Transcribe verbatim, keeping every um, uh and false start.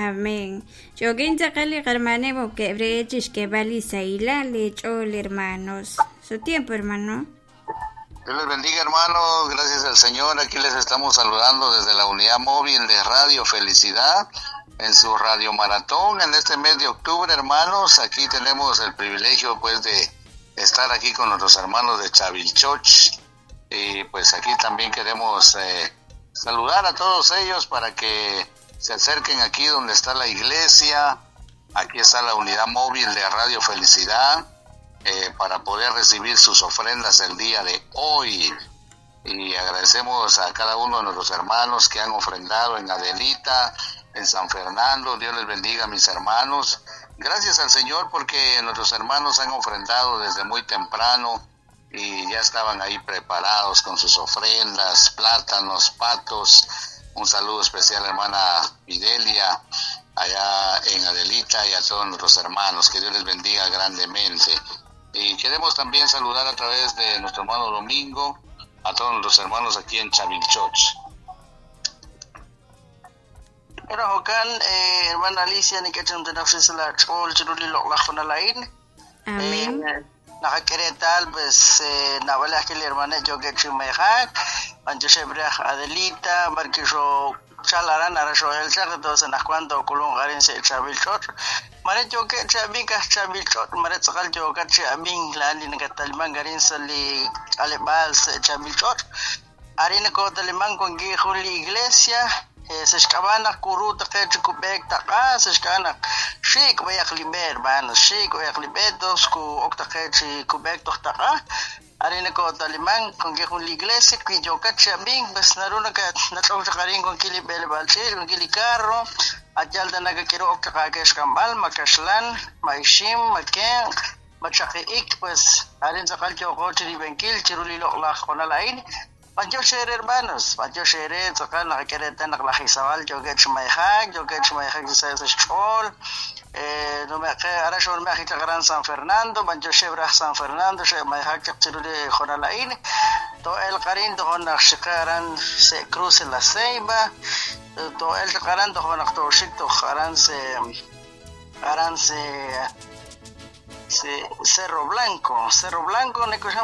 Amén. Yo quinta cali hermano que brechis que vali saila le chol hermanos. Su tiempo, hermano. Dios les bendiga, hermanos. Gracias al Señor. Aquí les estamos saludando desde la unidad móvil de Radio Felicidad en su radio maratón en este mes de octubre, hermanos. Aquí tenemos el privilegio, pues, de estar aquí con nuestros hermanos de Chavilchoch. Y pues aquí también queremos eh, saludar a todos ellos para que se acerquen aquí donde está la iglesia. Aquí está la unidad móvil de Radio Felicidad. Eh, para poder recibir sus ofrendas el día de hoy, y agradecemos a cada uno de nuestros hermanos que han ofrendado en Adelita, en San Fernando. Dios les bendiga, mis hermanos. Gracias al Señor porque nuestros hermanos han ofrendado desde muy temprano y ya estaban ahí preparados con sus ofrendas, plátanos, patos. Un saludo especial a la hermana Videlia allá en Adelita y a todos nuestros hermanos. Que Dios les bendiga grandemente. Y queremos también saludar a través de nuestro hermano Domingo a todos nuestros hermanos aquí en Chavilchoch. Era hokan eh, hermana Alicia ni que tenemos una ofrenda chol chiruli lo la zona lain. Amén. Nakakeretal pues na wala que la hermana yo que chimeja, anjo sebra Adelita, porque yo chalaran ara yo el char dos en cuando colon garin se Chavilchoch. Mare jo ke chabi ka chabi chot mare tsakal jo ka chabi lali na katalman garin sa li alebal sa chabi chot arin ko talman ko gi khuli iglesia se skabana kuru ta ke kubek ta ka se skana shik ba yakliber ban shik ba yaklibetos ku okta ke kubek to ta ka arin ko talman ko gi khuli iglesia ki jo ka chabi bas naruna ka natong sa karin ko kilibel balsir ko kilikaro Ajal dan naga kiro ok kakages kambal makaslan maishim maken machakiik pues arin sa kalcho ko chiri benkil chirulilo la kona lain panjo share hermanos panjo share sakal nakakireta naklakisawal joget shumayhag joget shumayhag sa sa chol eh no me que ara shon me agita gran San Fernando panjo shebra San Fernando she mayhag chiruli kona lain to el karin to hon nakshikaran se cruz en la ceiba to el karan to hon to shik to karan se karan se se Cerro Blanco Cerro Blanco ne